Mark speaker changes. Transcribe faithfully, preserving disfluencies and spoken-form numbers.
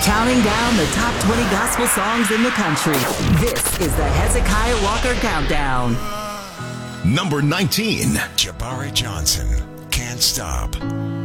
Speaker 1: Counting down the top twenty gospel songs in the country. This is the Hezekiah Walker Countdown.
Speaker 2: Number nineteen. Jabari Johnson, Can't Stop.